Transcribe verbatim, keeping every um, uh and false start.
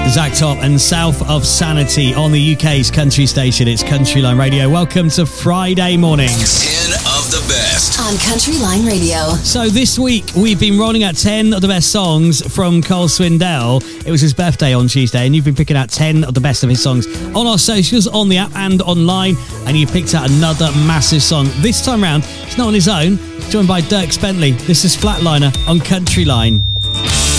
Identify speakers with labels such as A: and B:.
A: Zach Top and South of Sanity on the U K's country station. It's Country Line Radio. Welcome to Friday mornings.
B: ten of the best
C: on Country Line Radio.
A: So this week we've been rolling out ten of the best songs from Cole Swindell. It was his birthday on Tuesday, and you've been picking out ten of the best of his songs on our socials, on the app and online, and you picked out another massive song. This time round, it's not on his own. It's joined by Dierks Bentley. This is Flatliner on Country Line.